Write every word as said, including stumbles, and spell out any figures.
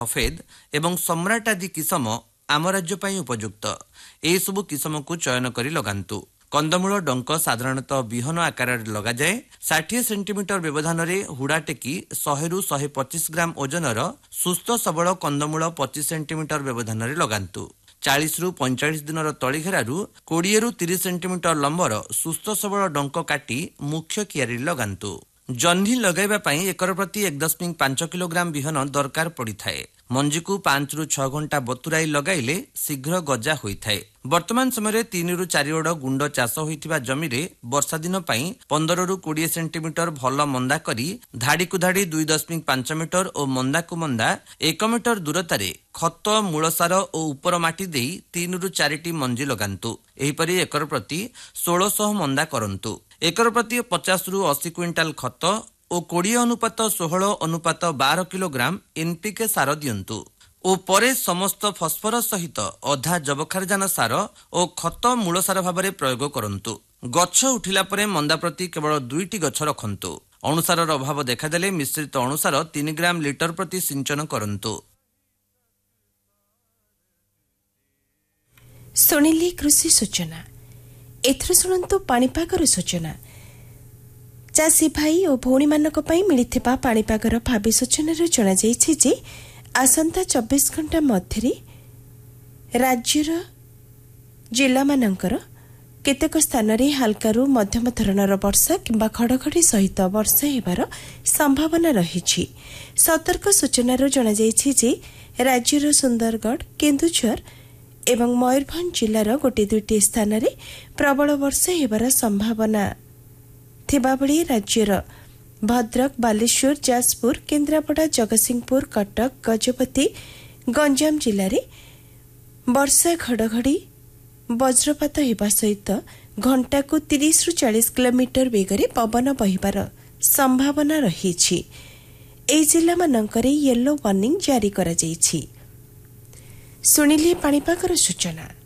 सफेद एवं सम्राट आदि किसम आम राज्य ପାଇଁ ଉପଯୁକ୍ତ। ଏହି ସବୁ କିସମକୁ ଚୟନ କରି ଲଗାନ୍ତୁ। कंदमूल डंक साधारणतः विहन आकार लगाए ଷାଠିଏ सेंटीमीटर व्यवधान हुड़ा टेकी सौ रु एक सौ पच्चीस ग्राम ओजनर सुस्थ सबल कंदमूल पच्चीस सेंटीमीटर व्यवधान लगाନ୍ତୁ। चालीस रु पैंतालीस दिन तलीघेरारू बीस रु तीस सेंटीमीटर लंबर सुस्थ सबल डंक काटी मुख्य कियारी लगाନ୍ତୁ। जह्नी लगाइबा पई एकर प्रति एक दशमिक पांच किलोग्राम विहन दरकार पड़िथाए। मंजी को पांच रु छह घंटा बतुराई लगाइले शीघ्र गजा होइथाए। वर्तमान समय तीन रु चार ओड गुंड चाष होइथिबा जमी रे वर्षा दिन पई पंद्रह रु बीस सेंटीमीटर भल मंदा करी धाड़ी को धाड़ी दुई दशमिक पांच मीटर और मंदा को मंदा एक मीटर दूरतारे खत मूलसार और ऊपर माटी देई तीन रु चारिटी मंजी लगाନ୍ତୁ। एहीपरि एकर प्रति सोलह सौ मंदा करंतु। एकर प्रति पचास रु अस्सी क्विंटाल खत और कोड़े अनुपात षोहल अनुपात बारह किलोग्राम एनपीके सार दियंतु और परे समस्त फस्फरस सहित अधा जबखारजान सार और खत मूल सार भाव में प्रयोग करंतु। गछ उठिला परे मंदा प्रति केवल दुईटी गछ रखंतु। अणुसार अभाव देखादेले मिश्रित अणुसार तीन ग्राम लिटर प्रति सिंचन करंतु। सुनिली कृषि सूचना एथर शुणु पाणीपागर सूचना। चाषी भाई और भौणी मानक पई मिलिथिबा पाणीपागर भावी सूचना जणा जायछि जे आसंता चौबीस घंटा मध्यरे राज्यर जिला मानकर केतेक स्थान रे हल्कारू मध्यम धरणर वर्षा किंबा घड़घड़ी सहित वर्षा हेबार संभावना रहिछि। सतर्क सूचना जणा जायछि जे राज्यर सुंदरगढ़ केन्दुझर एवं मयूरभंज जिलार गोटे दुईटी स्थान रे प्रबल वर्षा हेबार संभावना थिबा बेले राज्यर भद्रक बालेश्वर जाजपुर केन्द्रापड़ा जगतसिंहपुर कटक गजपति गंजाम जिले में वर्षा घड़घड़ी वज्रपात हेबा सहित घंटा को तीस रु चालीस किलोमीटर बेगरे पवन बहिबार संभावना रही। एई जिला मानकरे येलो वार्निंग जारी करा जायछि। सुनिले पाणीपागर सूचना।